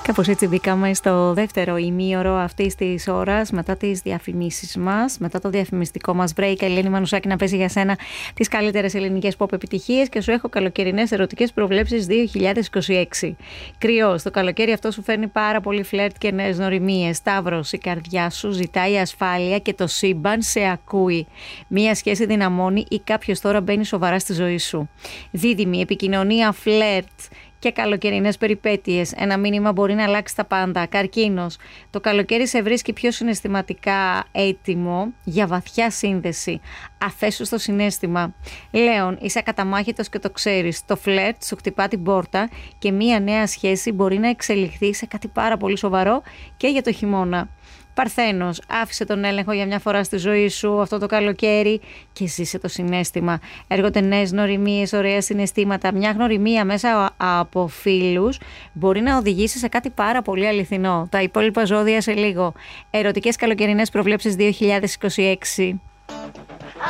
Κάπως έτσι μπήκαμε στο δεύτερο ημίωρο αυτής της ώρας, μετά τις διαφημίσεις μας, μετά το διαφημιστικό μας break. Ελένη Μανουσάκη, να παίζει για σένα τις καλύτερες ελληνικές pop επιτυχίες και σου έχω καλοκαιρινές ερωτικές προβλέψεις 2026. Κρυός, το καλοκαίρι αυτό σου φέρνει πάρα πολύ φλερτ και νέες γνωριμίες. Σταύρος, η καρδιά σου ζητάει ασφάλεια και το σύμπαν σε ακούει. Μία σχέση δυναμώνει ή κάποιος τώρα μπαίνει σοβαρά στη ζωή σου. Δίδυμη, επικοινωνία, φλερτ και καλοκαιρινές περιπέτειες. Ένα μήνυμα μπορεί να αλλάξει τα πάντα. Καρκίνος, το καλοκαίρι σε βρίσκει πιο συναισθηματικά έτοιμο για βαθιά σύνδεση. Αφέσου στο συναίσθημα. Λέων, είσαι ακαταμάχητος και το ξέρεις. Το φλερτ σου χτυπά την πόρτα και μία νέα σχέση μπορεί να εξελιχθεί σε κάτι πάρα πολύ σοβαρό και για το χειμώνα. Παρθένος, άφησε τον έλεγχο για μια φορά στη ζωή σου αυτό το καλοκαίρι και ζήσε το συναίσθημα. Έρχονται νέες γνωριμίες, ωραία συναισθήματα. Μια γνωριμία μέσα από φίλους μπορεί να οδηγήσει σε κάτι πάρα πολύ αληθινό. Τα υπόλοιπα ζώδια σε λίγο. Ερωτικές καλοκαιρινές προβλέψεις 2026.